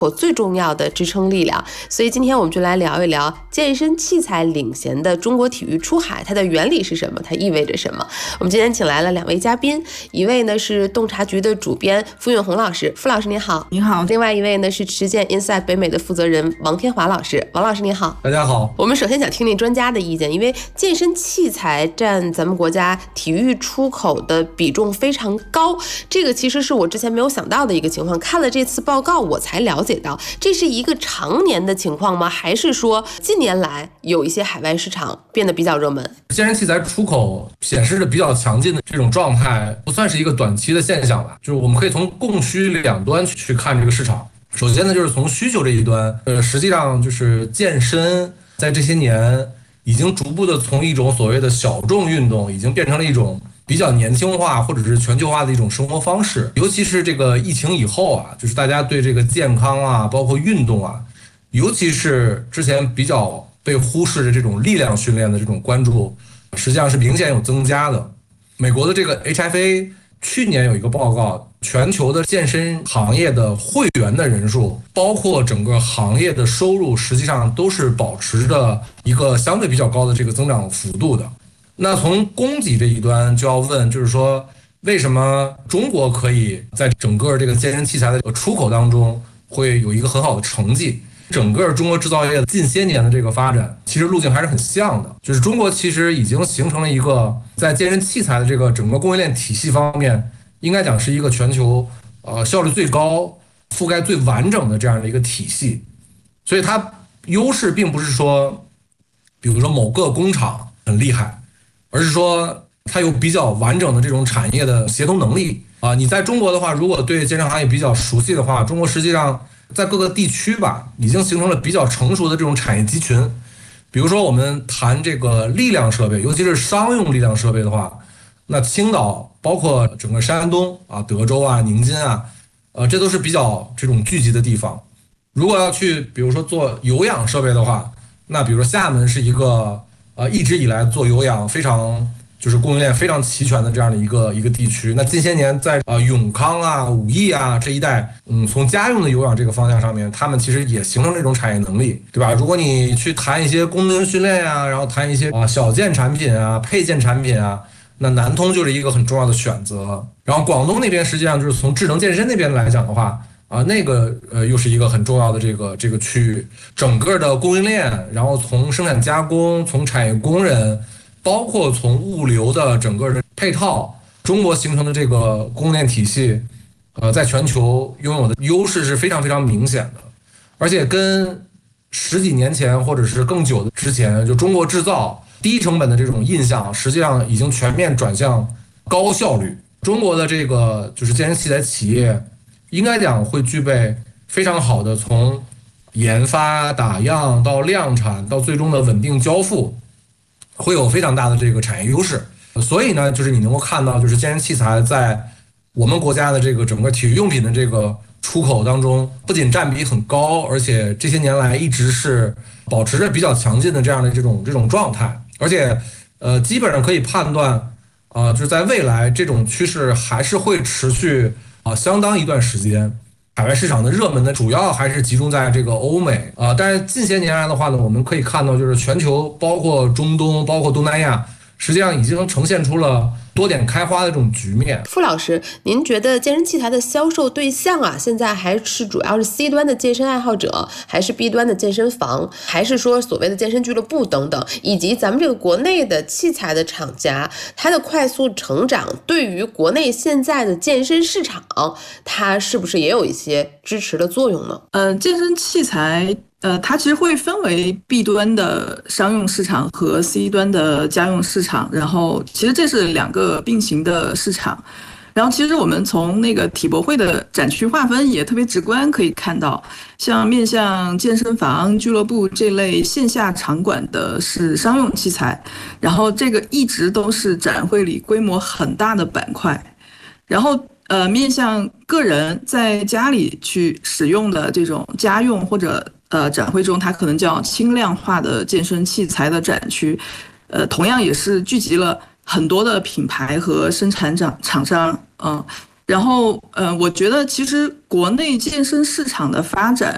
最重要的支撑力量。所以今天我们就来聊一聊健身器材领衔的中国体育出海，它的原理是什么，它意味着什么。我们今天请来了2位嘉宾，一位呢是洞察局的主编付运红老师，付老师您好。 您好。 另外一位呢是实践 Inside 北美的负责人王天华老师，王老师您好。 大家好。 我们首先想听听专家的意见，因为健身器材占咱们国家体育出口的比重非常高，这个其实是我之前没有想到的一个情况。看了这次报告我才了解到，这是一个常年的情况吗？还是说近年来有一些海外市场变得比较热门？ 健身器材出口显示着比较强劲的这种状态，不算是一个短期的现象吧。就是我们可以从供需两端去看这个市场。首先呢，就是从需求这一端，实际上就是健身在这些年已经逐步的从一种所谓的小众运动，已经变成了一种比较年轻化或者是全球化的一种生活方式。尤其是这个疫情以后啊，就是大家对这个健康啊，包括运动啊，尤其是之前比较被忽视的这种力量训练的这种关注，实际上是明显有增加的。美国的这个 HFA 去年有一个报告，全球的健身行业的会员的人数，包括整个行业的收入，实际上都是保持着一个相对比较高的这个增长幅度的。那从供给这一端就要问，就是说为什么中国可以在整个这个健身器材的出口当中会有一个很好的成绩？整个中国制造业近些年的这个发展，其实路径还是很像的。就是中国其实已经形成了一个在健身器材的这个整个供应链体系方面，应该讲是一个全球效率最高、覆盖最完整的这样的一个体系。所以它优势并不是说，比如说某个工厂很厉害，而是说它有比较完整的这种产业的协同能力啊。你在中国的话，如果对健身行业比较熟悉的话，中国实际上在各个地区吧，已经形成了比较成熟的这种产业集群。比如说我们谈这个力量设备，尤其是商用力量设备的话，那青岛包括整个山东啊、德州啊、宁津啊，这都是比较这种聚集的地方。如果要去比如说做有氧设备的话，那比如说厦门是一个一直以来做有氧非常就是供应链非常齐全的这样的一个地区。那近些年在永康啊、武义啊这一带，从家用的有氧这个方向上面，他们其实也形成这种产业能力，对吧？如果你去谈一些功能训练啊，然后谈一些小件产品啊、配件产品啊，那南通就是一个很重要的选择。然后广东那边实际上就是从智能健身那边来讲的话，那个又是一个很重要的这个区域，整个的供应链，然后从生产加工、从产业工人，包括从物流的整个的配套，中国形成的这个供应链体系，在全球拥有的优势是非常非常明显的。而且跟10几年前或者是更久的之前，就中国制造低成本的这种印象，实际上已经全面转向高效率。中国的这个就是健身器材企业，应该讲会具备非常好的从研发、打样到量产到最终的稳定交付，会有非常大的这个产业优势。所以呢，就是你能够看到，就是健身器材在我们国家的这个整个体育用品的这个出口当中，不仅占比很高，而且这些年来一直是保持着比较强劲的这样的这种状态。而且基本上可以判断就是在未来这种趋势还是会持续相当一段时间。海外市场的热门呢，主要还是集中在这个欧美但是近些年来的话呢，我们可以看到，就是全球包括中东、包括东南亚，实际上已经呈现出了多点开花的这种局面。 付老师，您觉得健身器材的销售对象现在还是主要是 C 端的健身爱好者，还是 B 端的健身房，还是说所谓的健身俱乐部等等，以及咱们这个国内的器材的厂家，它的快速成长对于国内现在的健身市场，它是不是也有一些支持的作用呢？ 健身器材它其实会分为 B 端的商用市场和 C 端的家用市场，然后其实这是2个并行的市场。然后其实我们从那个体博会的展区划分也特别直观，可以看到，像面向健身房、俱乐部这类线下场馆的是商用器材，然后这个一直都是展会里规模很大的板块。然后面向个人在家里去使用的这种家用或者展会中，它可能叫轻量化的健身器材的展区，同样也是聚集了很多的品牌和生产厂商，然后我觉得其实国内健身市场的发展